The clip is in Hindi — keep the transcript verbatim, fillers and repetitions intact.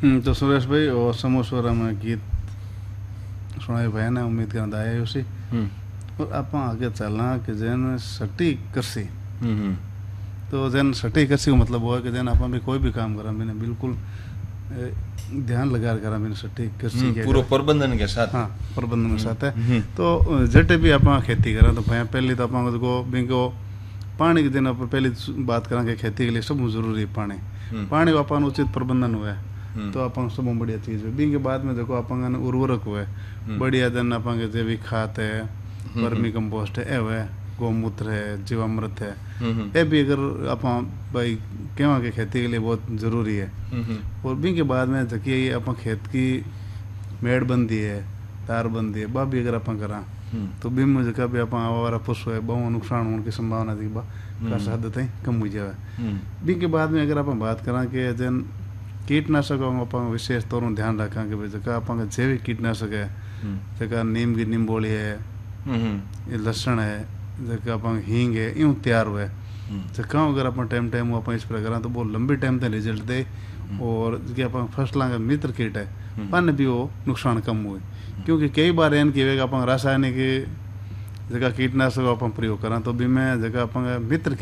हम्म, तो सुरेश भाई और समोस्वर में गीत सुनाए भैया ने उम्मीद करना आया उसी और आप आगे चलना कि जैन सटीक कृषि तो जैन सटीक कृषि का मतलब वो है कि जैन आप भी कोई भी काम करा मैंने बिल्कुल ध्यान लगा करा मैंने सटीक कृषि के पूरा प्रबंधन के साथ। हाँ प्रबंधन के साथ है। तो जटे भी आप खेती करा तो भैया पहले तो आप को बिंको पानी के दिन आप पहली बात करा कि खेती के लिए सब जरूरी है पानी पानी आप उचित प्रबंधन हुआ है तो आप सब बढ़िया चीज है। बिंग के बाद में देखो आप उर्वरक हुए बढ़िया दिन आप जैविक खाद है वर्मी कंपोस्ट है ए गौमूत्र है जीवामृत है ये भी अगर आप भाई केवा के खेती के लिए बहुत जरूरी है। और बिंग के बाद में देखिए ये आप खेत की मेड़ बंदी है तार बंदी है बा भी अगर आप करा तो बिम में जगह भी आप आवारा पशु है बहुत नुकसान होने की संभावना थी बा खास हद तक कम हो जाए। बिंग के बाद में अगर आप बात करा कि जन कीटनाशक आप विशेष तौर पर ध्यान रखा कि भाई जगह आप जैविक कीटनाशक है जगह नीम की निम्बोली है लहसुन है जगह आप हींग है यूँ तैयार हुए जगह अगर आप टाइम टाइम आप स्प्रे करा तो बहुत लंबी टाइम तक रिजल्ट दे। और जो आप फसलों का मित्र कीट है पन भी वो नुकसान कम हुए क्योंकि कई बार एन की आप रासायनिक जगह कीटनाशक आप प्रयोग करा तो भी मैं जगह आप मित्र